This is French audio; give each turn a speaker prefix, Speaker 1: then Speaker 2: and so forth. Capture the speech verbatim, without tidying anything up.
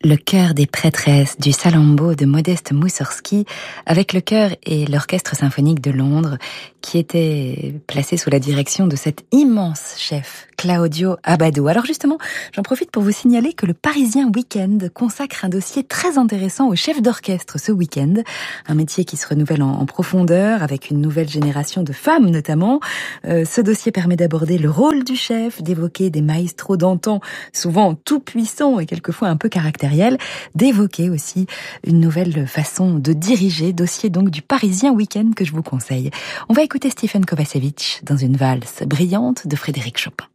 Speaker 1: le chœur des prêtresses du Salammbô de Modeste Moussorgsky avec le chœur et l'orchestre symphonique de Londres qui était placé sous la direction de cet immense chef Claudio Abbado. Alors justement, j'en profite pour vous signaler que le Parisien Week-end consacre un dossier très intéressant au chef d'orchestre ce week-end, un métier qui se renouvelle en, en profondeur avec une nouvelle génération de femmes notamment. Euh, ce dossier permet d'aborder le rôle du chef, d'évoquer des maestros d'antan, souvent tout puissants et quelquefois un peu caractériels, d'évoquer aussi une nouvelle façon de diriger, dossier donc du Parisien Week-end que je vous conseille. On va écouter Stephen Kovacevic dans une valse brillante de Frédéric Chopin.